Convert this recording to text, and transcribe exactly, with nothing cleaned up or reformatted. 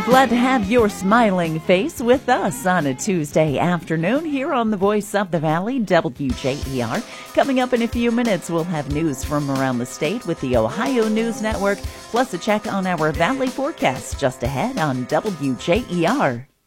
Glad to have your smiling face with us on a Tuesday afternoon here on the Voice of the Valley, W J E R. Coming up in a few minutes, we'll have news from around the state with the Ohio News Network, plus a check on our Valley forecast just ahead on W J E R.